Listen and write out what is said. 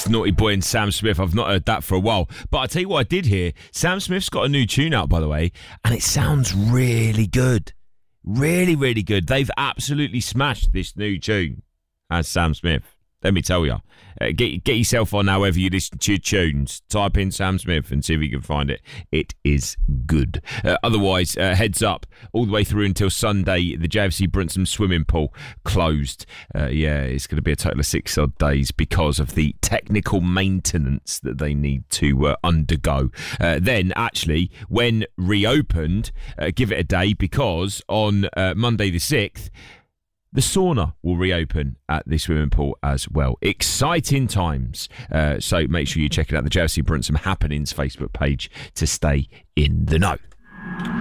It's Naughty Boy and Sam Smith. I've not heard that for a while. But I tell you what I did hear. Sam Smith's got a new tune out, by the way, and it sounds really good. Really, really good. They've absolutely smashed this new tune as Sam Smith. Let me tell you. Get yourself on however you listen to your tunes. Type in Sam Smith and see if you can find it. It is good. Otherwise, heads up, all the way through until Sunday, the JFC Brunson swimming pool closed. It's going to be a total of 6 odd days because of the technical maintenance that they need to undergo. Then, actually, when reopened, give it a day because on Monday the 6th, the sauna will reopen at the swimming pool as well. Exciting times. So make sure you check it out, the JFC Brunson Happenings Facebook page to stay in the know.